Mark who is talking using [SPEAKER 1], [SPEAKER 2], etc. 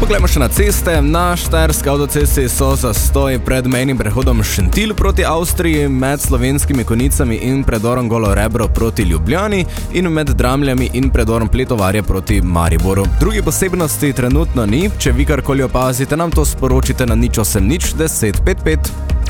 [SPEAKER 1] Poglejmo še na ceste. Na štajerski avtocesti so zastoj pred mejnim prehodom Šentilj proti Avstriji, med Slovenskimi Konjicami in predorom Golo Rebro proti Ljubljani in med Dramljami in predorom Pletovarje proti Mariboru. Drugi posebnosti trenutno ni. Če vi karkoli opazite, nam to sporočite na 0800 10 55.